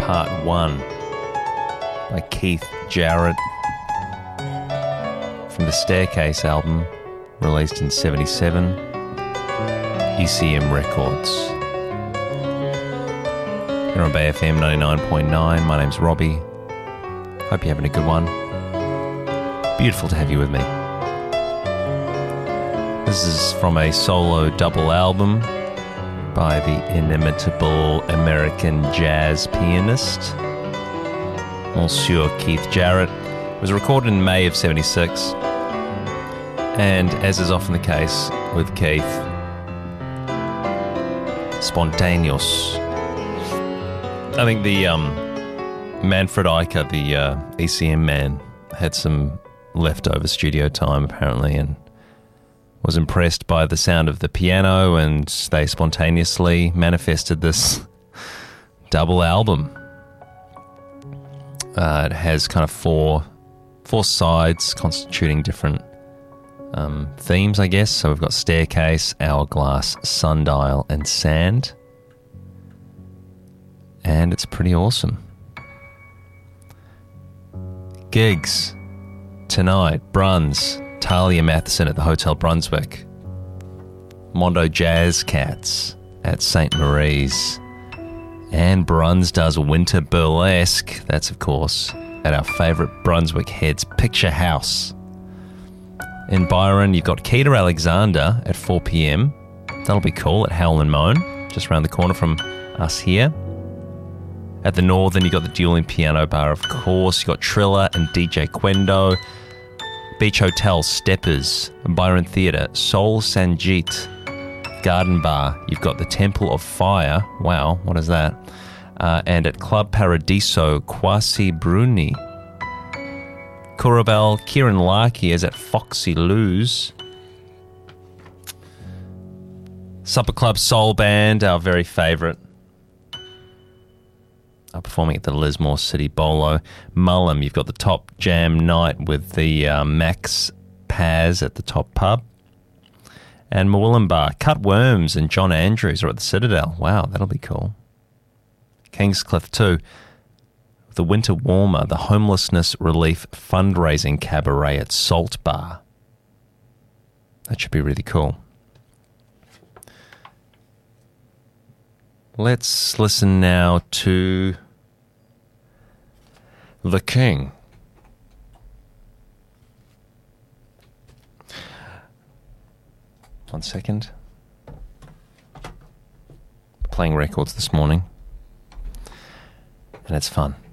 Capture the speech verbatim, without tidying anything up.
Part one by Keith Jarrett from the Staircase album, released in seventy-seven, E C M Records. You're on Bay F M ninety-nine point nine. My name's Robbie. Hope you're having a good one. Beautiful to have you with me. This is from a solo double album by the inimitable American jazz pianist Monsieur Keith Jarrett. It was recorded in May of seventy-six, and as is often the case with Keith, spontaneous. I think the um, Manfred Eicher, the uh, E C M man, had some leftover studio time apparently, and was impressed by the sound of the piano, and they spontaneously manifested this double album. Uh, it has kind of four four sides constituting different um, themes, I guess. So we've got Staircase, Hourglass, Sundial, and Sand. And it's pretty awesome. Gigs tonight: Bruns, Talia Matheson at the Hotel Brunswick, Mondo Jazz Cats at Saint Marie's, and Bruns does Winter Burlesque. That's, of course, at our favourite Brunswick Heads Picture House. In Byron, you've got Keita Alexander at four p.m. That'll be cool, at Howl and Moan, just around the corner from us here. At the Northern, you've got the Dueling Piano Bar, of course. You've got Triller and D J Quendo. Beach Hotel, Steppers, Byron Theatre, Soul Sanjeet, Garden Bar. You've got the Temple of Fire. Wow, what is that? Uh, and at Club Paradiso, Kwasi Bruni. Kuravel, Kieran Larkey is at Foxy Lou's. Supper Club Soul Band, our very favourite, are performing at the Lismore City Bolo. Mullum, you've got the Top Jam Night with the uh, Max Paz at the Top Pub. And Murwillumbah, Cut Worms and John Andrews are at the Citadel. Wow, that'll be cool. Kingscliff too. The Winter Warmer, the Homelessness Relief Fundraising Cabaret at Salt Bar. That should be really cool. Let's listen now to The King. One second. Playing records this morning, and it's fun.